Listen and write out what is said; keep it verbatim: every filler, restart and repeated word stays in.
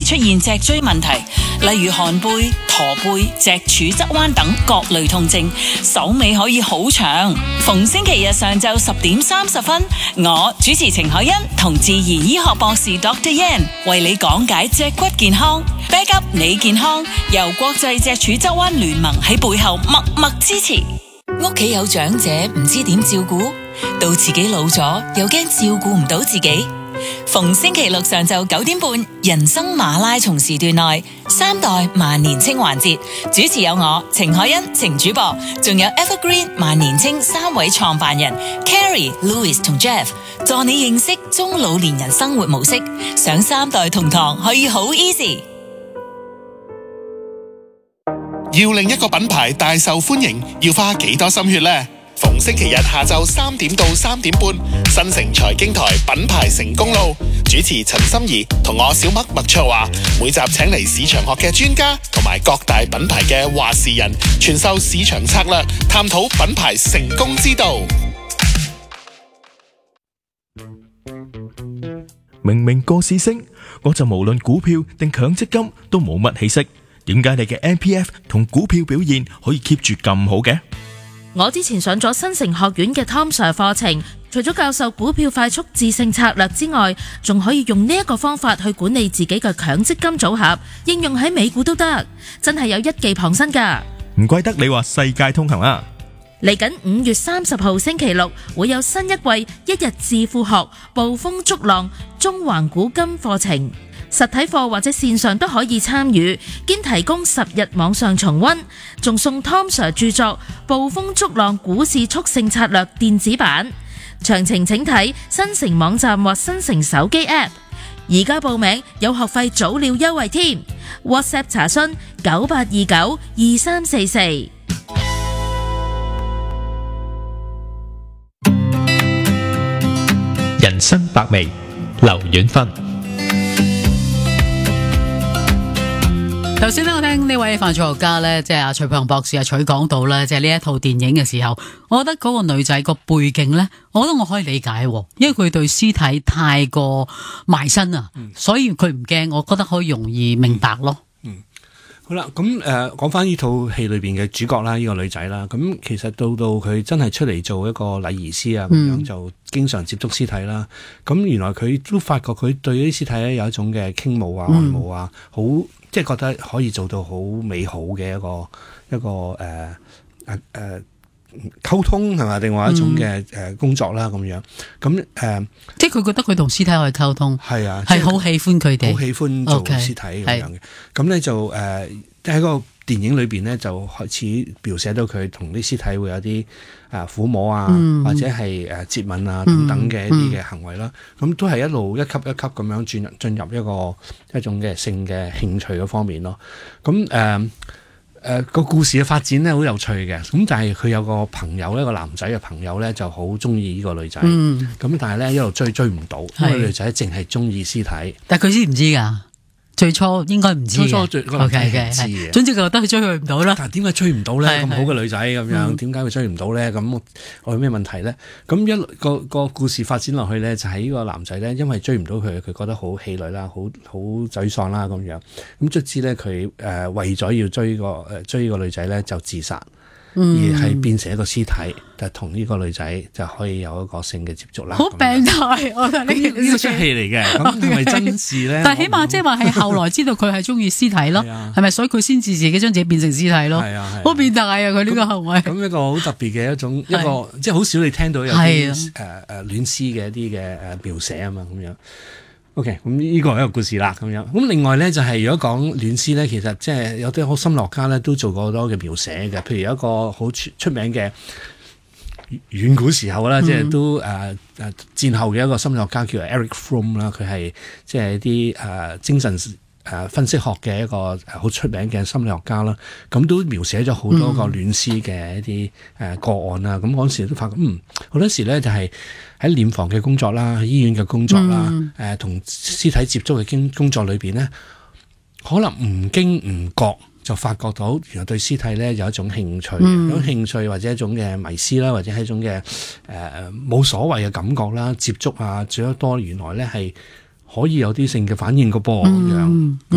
出現脊椎問題，例如寒背、駝背、脊柱側彎等各類痛症，手尾可以好長。逢星期日上晝十點三十分，我主持程海欣同自然醫學博士 Doctor Yan 為你講解脊骨健康。Back up 你健康，由國際脊柱側彎聯盟喺背後默默支持。屋企有長者唔知點照顧，到自己老咗又驚照顧唔到自己。逢星期六上晝九點半，人生馬拉松時段內，三代萬年青環節，主持有我程海欣、程主播，仲有 Evergreen 萬年青三位創辦人 Carrie、Louis 同 Jeff， 助你認識中老年人生活模式。上三代同堂可以好 easy。 要令一個品牌大受歡迎，要花幾多心血呢？逢星期日下晝三點到三點半，新城財經台品牌成功路，主持陳心怡同我小麥麥卓華，每集請嚟市場學嘅專家同埋各大品牌嘅話事人，傳授市場策略，探討品牌成功之道。 明明個市升，我就無論股票定強積金都冇乜起色，點解你嘅 M P F 同股票表現可以 keep 住咁好嘅？ 我之前上咗新城學院嘅 Tom Sir 課程，除咗教授股票快速致勝策略之外，仲可以用呢一個方法去管理自己嘅強積金組合，應用喺美股都得，真係有一技傍身噶。 唔怪得你話世界通行啦！ 嚟緊五月三十號星期六會有新一季一日致富學暴風逐浪中環古今課程。實體課或者線上都可以參與，兼提供十日網上重溫，仲送 Tom Sir 著作《暴風逐浪股市速勝策略》電子版。詳情請睇新城網站或新城手機 App。而家報名有學費早鳥優惠添 ，WhatsApp 查詢九八二九二三四四。 人生百味，劉婉芬。 頭先咧，我聽呢位犯罪學家咧，即係阿徐佩虹博士啊，取講到咧，即係呢一套電影嘅時候，我覺得嗰個女仔個背景咧，我覺得我可以理解，因為佢對屍體太過埋身啊，嗯、所以佢唔驚，我覺得可以容易明白咯。 嗯，嗯好啦，咁誒講翻呢套戲裏邊嘅主角啦，呢、這個女仔啦，咁其實到到佢真係出嚟做一個禮儀師啊，咁樣、嗯、就經常接觸屍體啦。咁原來佢都發覺佢對呢啲屍體咧有一種嘅傾慕啊、愛慕啊，好、嗯。即係覺得可以做到好美好嘅一個一個誒誒誒溝通係嘛？定話一種嘅誒工作啦咁樣咁誒，呃、 即係佢覺得佢同屍體可以溝通，係啊， 係好喜歡佢哋， 好喜歡做屍體咁樣嘅。咁咧就誒喺個電影裏邊咧就開始描寫到佢同啲屍體會有啲誒撫摸啊，嗯、或者係誒接吻啊等等嘅一啲嘅行為啦。咁、嗯嗯、都係一路一級一級咁樣轉入進入一個一種嘅性嘅興趣嗰方面咯。咁誒誒個故事嘅發展咧好有趣嘅。咁但係佢有個朋友，一個男仔嘅朋友咧就好中意呢個女仔。咁、嗯、但係咧一路追追唔到，因為女仔淨係中意屍體。 但係佢知唔知㗎？最初應該唔知嘅， 初初最嗰陣時唔知嘅。 總之佢覺得佢追佢唔到啦。 但係點解追唔到咧？咁好嘅女仔咁樣，點解佢追唔到咧？咁我有咩問題咧？咁一個個故事發展落去咧，就係呢個男仔咧，因為追唔到佢，佢覺得好氣餒啦，好好沮喪啦咁樣。咁卒之咧，佢誒為咗要追個誒追呢個女仔咧，就自殺。嗯、而係變成一個屍體，就同呢個女仔就可以有一個性嘅接觸啦。 好病態，我覺得呢呢個出戲嚟嘅，咁係咪真事咧？ 但係起碼即係話係後來知道佢係中意屍體咯，係咪、啊？所以佢先至自己將自己變成屍體咯。係啊，好、啊、變態啊！佢呢個行為。咁一個好特別嘅一種一個，啊、即係好少你聽到有啲誒誒戀屍嘅一啲嘅誒描寫啊嘛，咁樣。OK，咁呢個係一個故事啦，咁樣。咁另外咧就係、是、如果講戀屍咧，其實即係有啲好心理學家咧都做過好多嘅描寫嘅。譬如有一個好出出名嘅遠古時候啦，嗯、即係都誒誒、呃、戰後嘅一個心理學家叫 Eric Fromm 啦，佢係即係啲誒精神誒分析學嘅一個好出名嘅心理學家啦。咁都描寫咗好多個戀屍嘅一啲誒個案啦。咁嗰陣時都發覺，嗯，好多時咧就係、是。喺殮房嘅工作啦，醫院嘅工作啦，誒同、嗯呃、屍體接觸嘅經工作裏邊咧，可能唔經唔覺就發覺到原來對屍體咧有一種興趣，嗯、有一種興趣或者一種嘅迷思啦，或者係一種嘅誒冇所謂嘅感覺啦，接觸啊，最多原來咧係可以有啲性嘅反應個噃咁樣。